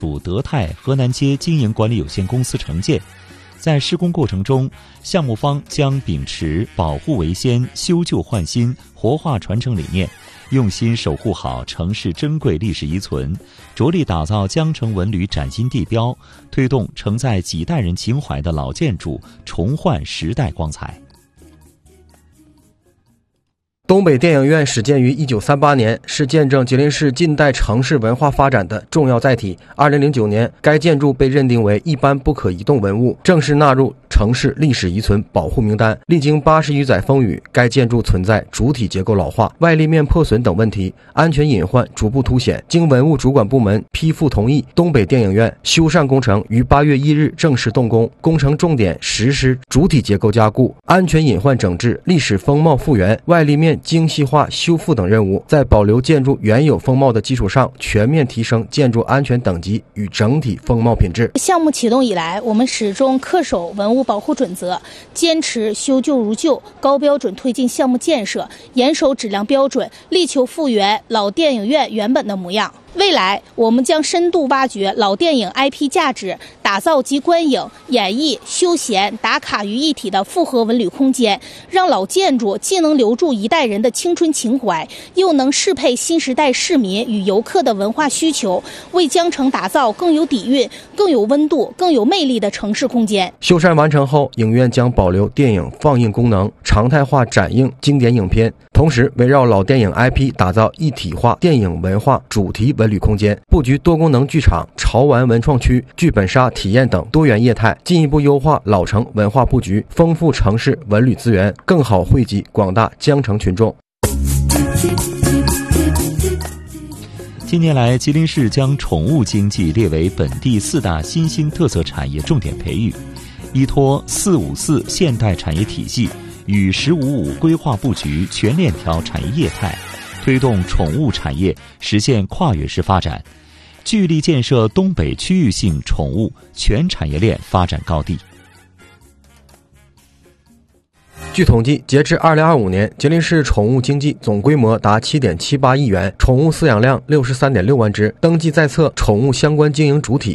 属德泰河南街经营管理有限公司承建。在施工过程中，项目方将秉持保护为先、修旧换新、活化传承理念，用心守护好城市珍贵历史遗存，着力打造江城文旅崭新地标，推动承载几代人情怀的老建筑重焕时代光彩。 东北电影院始建于1938年，是见证吉林市近代城市文化发展的重要载体。2009年，该建筑被认定为一般不可移动文物，正式纳入城市历史遗存保护名单。历经80余载风雨，该建筑存在主体结构老化、外立面破损等问题，安全隐患逐步凸显。经文物主管部门批复同意，东北电影院修缮工程于8月1日正式动工。工程重点实施主体结构加固、安全隐患整治、历史风貌复原、外立面精细化修复等任务，在保留建筑原有风貌的基础上，全面提升建筑安全等级与整体风貌品质。 项目启动以来，我们始终恪守文物保护准则，坚持修旧如旧、高标准推进项目建设，严守质量标准，力求复原老电影院原本的模样。未来，我们将深度挖掘老电影 IP 价值，打造集观影、演艺、休闲、打卡于一体的复合文旅空间，让老建筑既能留住一代人的青春情怀，又能适配新时代市民与游客的文化需求，为江城打造更有底蕴、更有温度、更有魅力的城市空间。 修缮完成后，影院将保留电影放映功能，常态化展映经典影片，同时围绕老电影 IP 打造一体化电影文化主题文旅空间，布局多功能剧场、潮玩文创区、剧本杀体验等多元业态，进一步优化老城文化布局，丰富城市文旅资源，更好惠及广大江城群众。 近年来，吉林市将宠物经济列为本地4大新兴特色产业重点培育，依托454现代产业体系与1055规划布局全链条产业业态，推动宠物产业实现跨越式发展，聚力建设东北区域性宠物全产业链发展高地。 据统计，截至2025年，吉林市宠物经济总规模达7.78亿元，宠物饲养量63.6万只，登记在册宠物相关经营主体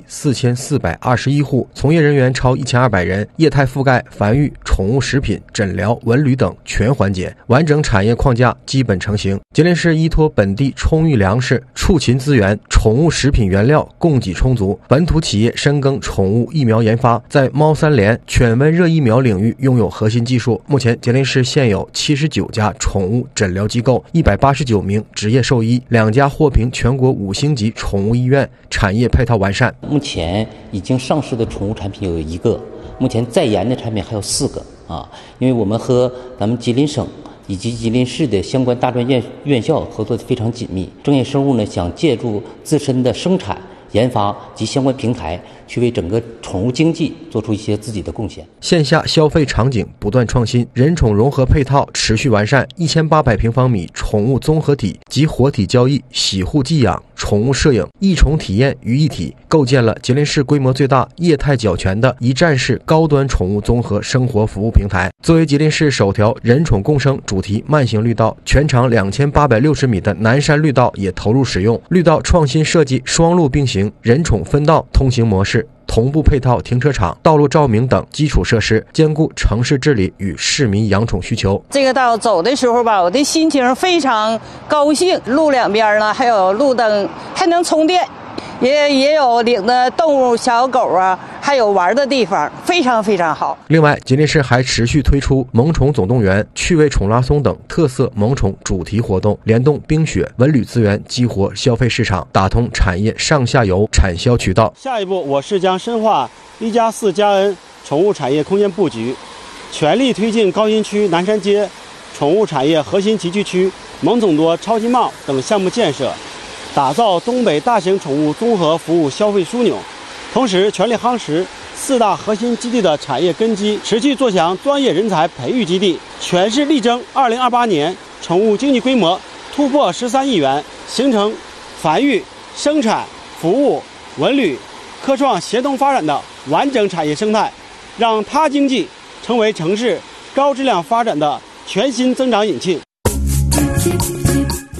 4421户，从业人员超1200人，业态覆盖繁育、宠物食品、诊疗、文旅等全环节，完整产业框架基本成型。吉林市依托本地充裕粮食、畜禽资源、宠物食品原料供给充足，本土企业深耕宠物疫苗研发，在猫3联、犬瘟热疫苗领域拥有核心技术。目前吉林市现有79家宠物诊疗机构、189名职业兽医、2家获评全国5星级宠物医院，产业配套完善。 目前已经上市的宠物产品有1个，目前在研的产品还有4个啊。因为我们和咱们吉林省以及吉林市的相关大专院校合作的非常紧密。正业生物呢，想借助自身的生产、研发及相关平台，去为整个宠物经济做出一些自己的贡献。 线下消费场景不断创新，人宠融合配套持续完善，1800平方米宠物综合体及活体交易、洗护寄养、宠物摄影、一宠体验于一体，构建了吉林市规模最大、业态较全的一站式高端宠物综合生活服务平台。作为吉林市首条人宠共生主题慢行绿道，全长2860米的南山绿道也投入使用。绿道创新设计双路并行、人宠分道通行模式，同步配套停车场、道路照明等基础设施，兼顾城市治理与市民养宠需求。 这个道走的时候吧，我的心情非常高兴，路两边呢还有路灯，还能充电，也有领的动物小狗啊，还有玩的地方，非常非常好。 另外，吉林市还持续推出萌宠总动员、趣味宠拉松等特色萌宠主题活动，联动冰雪文旅资源，激活消费市场，打通产业上下游产销渠道。 下一步，我市将深化1+4+N宠物产业空间布局，全力推进高新区南山街宠物产业核心集聚区、萌宠多超级贸等项目建设，打造东北大型宠物综合服务消费枢纽，同时全力夯实4大核心基地的产业根基，持续做强专业人才培育基地，全市力争2028年宠物经济规模突破13亿元，形成繁育、生产、服务、文旅、科创协同发展的完整产业生态，让它经济成为城市高质量发展的全新增长引擎。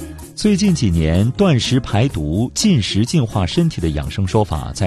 最近几年，断食排毒、禁食净化身体的养生说法在